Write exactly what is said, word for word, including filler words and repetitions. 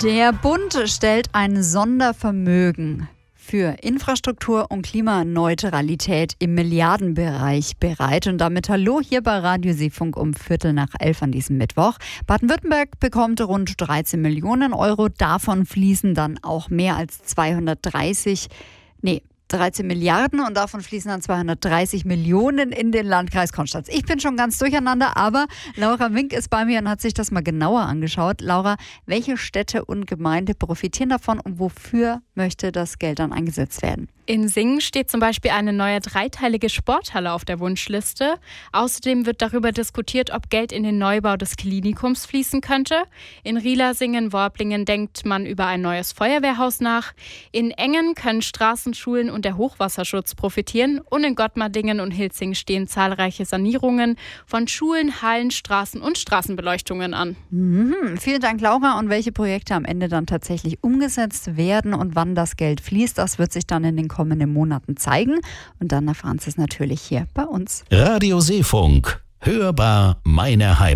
Der Bund stellt ein Sondervermögen für Infrastruktur und Klimaneutralität im Milliardenbereich bereit. Und damit hallo hier bei Radio Seefunk um Viertel nach elf an diesem Mittwoch. Baden-Württemberg bekommt rund dreizehn Millionen Euro. Davon fließen dann auch mehr als zweihundertdreißig, nee, dreizehn Milliarden und davon fließen dann zweihundertdreißig Millionen in den Landkreis Konstanz. Ich bin schon ganz durcheinander, aber Laura Wink ist bei mir und hat sich das mal genauer angeschaut. Laura, welche Städte und Gemeinde profitieren davon und wofür möchte das Geld dann eingesetzt werden? In Singen steht zum Beispiel eine neue dreiteilige Sporthalle auf der Wunschliste. Außerdem wird darüber diskutiert, ob Geld in den Neubau des Klinikums fließen könnte. In Rielasingen, Worblingen denkt man über ein neues Feuerwehrhaus nach. In Engen können Straßen, Schulen und der Hochwasserschutz profitieren. Und in Gottmardingen und Hilzing stehen zahlreiche Sanierungen von Schulen, Hallen, Straßen und Straßenbeleuchtungen an. Mhm. Vielen Dank, Laura. Und welche Projekte am Ende dann tatsächlich umgesetzt werden und wann das Geld fließt, das wird sich dann in den kommenden Monaten zeigen. Und dann erfahren Sie es natürlich hier bei uns. Radio Seefunk. Hörbar meine Heimat.